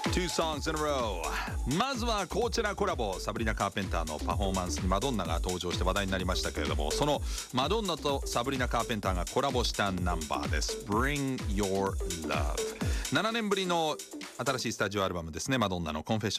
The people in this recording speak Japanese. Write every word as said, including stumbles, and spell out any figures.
Two songs in a row。 まずはこちらコラボ、サブリナ・カーペンターのパフォーマンスにマドンナが登場して話題になりましたけれども、そのマドンナとサブリナ・カーペンターがコラボしたナンバーです。 Bring Your Love。 ななねんぶりの新しいスタジオアルバムですね。マドンナのコンフェッション